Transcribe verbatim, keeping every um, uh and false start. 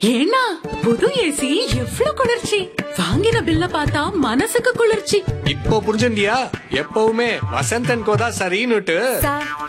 ஏன்னா புது ஏசி எவ்வளவு குளிர்ச்சி! வாங்கின பில்ல பார்த்தா மனசுக்கு குளிர்ச்சி. இப்போ புரிஞ்சுண்டியா? எப்பவுமே வசந்தன் கோதா சரின்னுட்டு.